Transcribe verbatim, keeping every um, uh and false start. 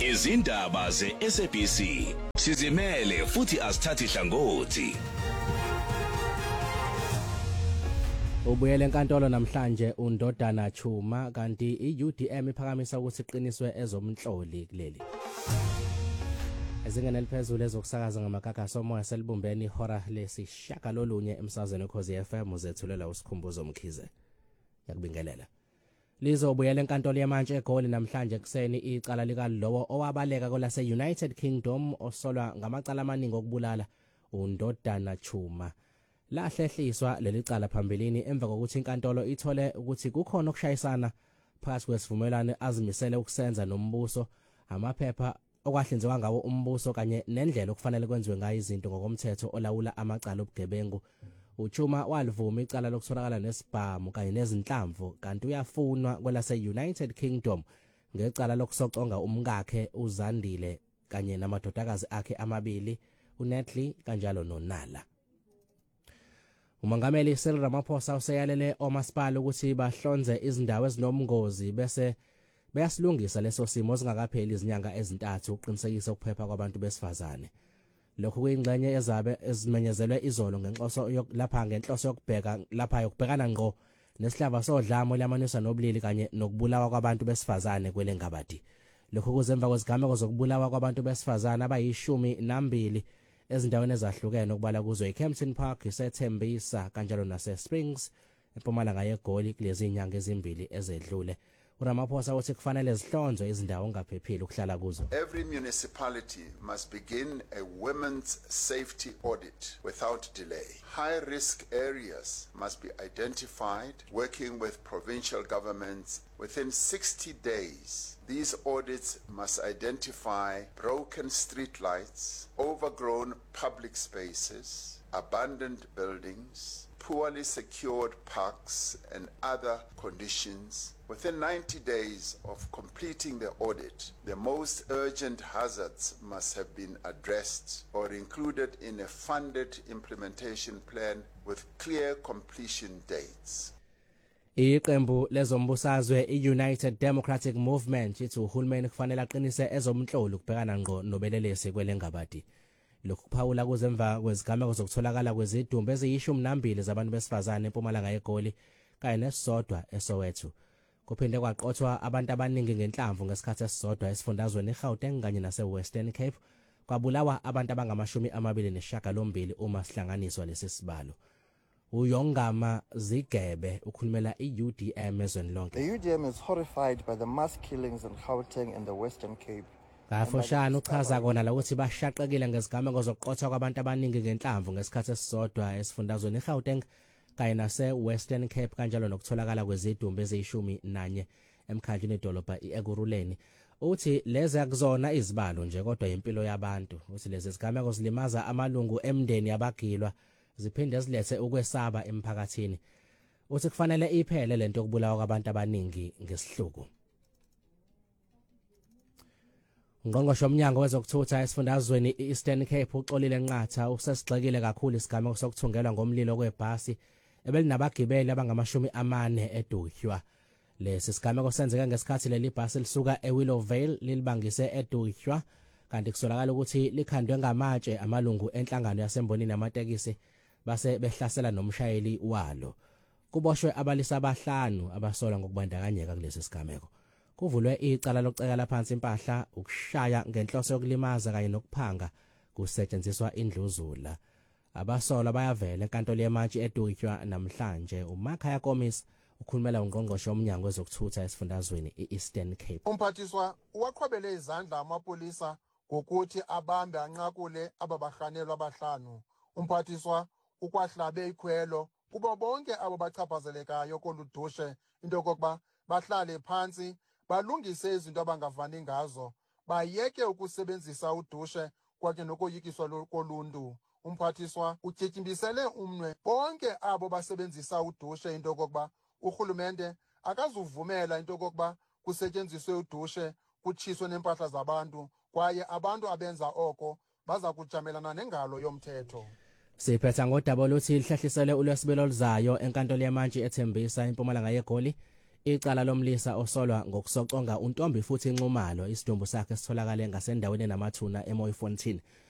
Izindaba ze-S A B C sizimele futhi asithathi hlangothi. Ubuyele enkantolo namhlanje uNdodana Chuma kanti i-U D M iphakamisa ukuthi iqiniswe ezomhloli kuleli. Ezingene eliphezulu ezokusakaza ngamagagasi omoya selibumbeni ihora lesishaka lolunye emsazweni Khosi F M uzethulela usikhumbuzo Mkhize. Yakubingelela. Lizobuyela enkantolo yamanje eGoli namhlanje kuseni icala lika lowo owabaleka kolase United Kingdom osolwa ngamacala amaningi okubulala uNdodana Chuma. Lahlehliswa leli cala phambilini emva kokuthi inkantolo ithole ukuthi kukhona okushayisana phakathi kwesivumelwano azimisele ukusenza nombuso amaphepha okwahlinzekwa ngawo umbuso kanye nendlela okufanele kwenziwe ngayo izinto ngokomthetho olawula amacala obugebengu. Uchuma walivuma icala lokutholakala nesibhamu kanye nezinhlamvu kanti uyafunwa kwelase United Kingdom ngecala lokusoconga umkakhe uZandile kanye namadodakazi akhe amabili uNetly kanjalo noNala. Umongameli Cyril Ramaphosa useyalele omasipala ukuthi bahlonze izindawo ezinomngozi bese bayasilungisa leso simo singakapheli izinyanga ezintathu uqinisekisa ukuphepha kwabantu besifazane. Lokhu kuyingxenye ezabe ezimenyezelwe izolo ngenhloso lapha ngenhloso yokubheka lapha yokubhekana ngqo nesihlava sodlamo lyamanisa nobulili kanye nokubulawa kwabantu besifazane kwelengabadi. Lokhu kuzemva kwezigameko zokubulawa kwabantu besifazane abayishumi nambili ezindaweni ezahlukene okubala kuzo iKempton Park, iseThembisa kanjalo naseSprings eMpumalanga yeGoli kulezi inyanga ezimbili ezedlule. uRamaphosa uthi kufanele zihlonzwe izindawo ngaphephile ukuhlala kuzo. Every municipality must begin a women's safety audit without delay. High risk areas must be identified, working with provincial governments within sixty days. These audits must identify broken street lights, overgrown public spaces, abandoned buildings, poorly secured parks and other conditions. Within ninety days of completing the audit, the most urgent hazards must have been addressed or included in a funded implementation plan with clear completion dates. Iqembu lezombusazwe iUnited Democratic Movement ithi uhulumeni kufanele aqinise ezomhloli ukubhekana ngqo nobelelesi kwelengabadi. Lokhu kuphawula kuzemva kwezigameko zokutholakala kwezidumbu eziyishumi nambili zabantu besifazane eMpumalanga yeGoli kanye nesodwa eSoweto. Kuphinde kwaqothwa abantu abaningi ngenhlamvu ngesikhathi esisodwa esifundazweni eGauteng kanye naseWestern Cape. Kwabulawa abantu abangamashumi amabili nesishiyagalombili uma sihlanganiswa lesi sibalo. Uyongama Zigebe ukhulumela i-U D M ezweni lonke. The U D M is horrified by the mass killings in Gauteng and the Western Cape. Kafoshana uchaza kona la ukuthi bashaqekile ngezigameko zokuqothwa kwabantu abaningi ngenhlamvu ngesikhathi esisodwa esifundazweni eGauteng kanye naseWestern Cape kanjalo nokutholakala kwezidumbu eziyishumi nanye emkhandlwini edolobha iEkurhuleni. Uthi lezi akuzona izibalo nje kodwa impilo yabantu. Uthi lezi zigameko zilimaza amalungu emndeni yabagilwa ziphinde zilethe ukwesaba emphakathini. Uthi kufanele iphele lento yokubulawa kwabantu abaningi ngesihluku. Ngqongqoshe omnyango wezokuthutha esifundazweni iEastern Cape uxolile Nqatha usesigxekile kakhulu isigameko sokuthungelwa ngomlilo kwebhasi ebelinabagibeli abangamashumi amane eDutywa. Lesi sigameko senzeka ngesikhathi leli bhasi lisuka eWillowvale lilibangise eDutywa kanti kusolakala ukuthi likhandwe ngamatshe amalungu enhlangano yasembonini yamatekisi base behlasela nomshayeli walo. Kuboshwe abalisa abahlanu abasola ngokubandakanyeka kulesi sigameko. Kuvulwe icala lokucekela phansi impahla ukushaya ngenhloso yokulimaza kanye nokuphanga kusetshenziswa indluzula. Abasola bayavela enkantolo yamanje eDutywa namhlanje. uMakhaya Komis ukhulumela ungqongqoshe omnyango wezokuthutha esifundazweni iEastern Cape. Umphathiswa waqhwebele izandla amapolisa ngokuthi abambe anqakule ababahanelwa abahlanu. Umphathiswa ukwahlabe ikhwelo kubo bonke abo bachaphazelekayo koludushe into kokuba bahlale phansi balungise izinto abangavani ngazo bayeke ukusebenzisa udushe kwaye nokoyikiswa koluntu. Umphathiswa utyityimbiselele umnwe bonke abo basebenzisa udushe into kokuba urhulumente akazuvumela into kokuba kusetyenziswe udushe kutshiswe nempahla zabantu kwaye abantu abenza oko baza kujamelana nengalo yomthetho. Siphetha ngodaba oluthi lihlehlisele uLwesibili oluzayo enkantolo yamanje eThembisa eMpumalanga yeGoli Icala lomlisa osolwa ngokusoconga untombi futhi inxumalo isidumbu sakhe sitholakale ngasendaweni enamathuna eMoyfontein